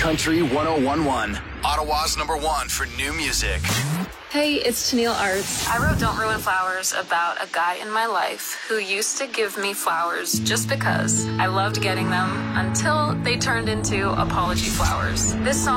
Country 1011, Ottawa's #1 for new music. Hey, it's Tennille Arts. I wrote Don't Ruin Flowers about a guy in my life who used to give me flowers just because I loved getting them until they turned into apology flowers. This song